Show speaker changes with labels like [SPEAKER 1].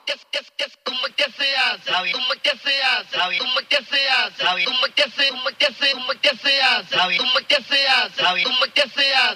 [SPEAKER 1] ¿Cómo que se hace? ¿Cómo que se hace? ¿Cómo que se hace? ¿Cómo que se hace? ¿Cómo que se hace? ¿Cómo que se hace?